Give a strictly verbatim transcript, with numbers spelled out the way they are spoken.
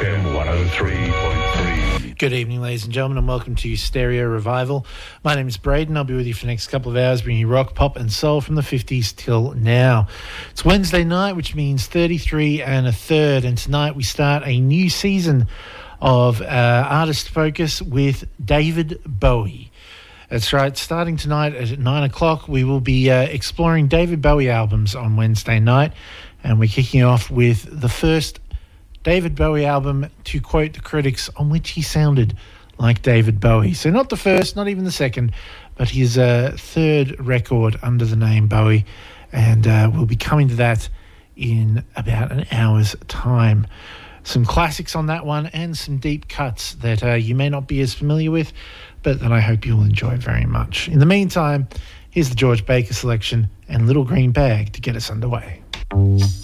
M one oh three point three. Good evening, ladies and gentlemen, and welcome to Stereo Revival. My name is Braden. I'll be with you for the next couple of hours, bringing you rock, pop and soul from the fifties till now. It's Wednesday night, which means thirty-three and a third, and tonight we start a new season of uh, Artist Focus with David Bowie. That's right, starting tonight at nine o'clock, we will be uh, exploring David Bowie albums on Wednesday night, and we're kicking off with the first David Bowie album, to quote the critics, on which he sounded like David Bowie. So not the first, not even the second, but his uh, third record under the name Bowie, and uh, we'll be coming to that in about an hour's time. Some classics on that one and some deep cuts that uh, you may not be as familiar with, but that I hope you'll enjoy very much. In the meantime, here's the George Baker selection and Little Green Bag to get us underway.